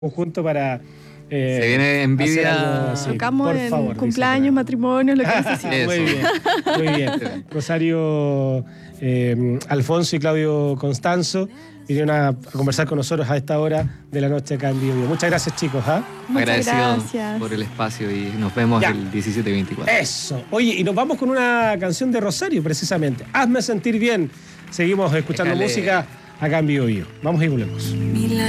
conjunto para... se viene envidia. Sí, tocamos en cumpleaños, matrimonios, lo que necesitemos. Muy bien. Rosario, Alfonso y Claudio Constanzo vinieron a conversar con nosotros a esta hora de la noche acá en Bio Bio. Muchas gracias, chicos. Agradecido por el espacio y nos vemos el 17 y 24. Eso. Oye, y nos vamos con una canción de Rosario, precisamente. Hazme sentir bien. Seguimos escuchando música acá en Bio Bio. Vamos y volvemos.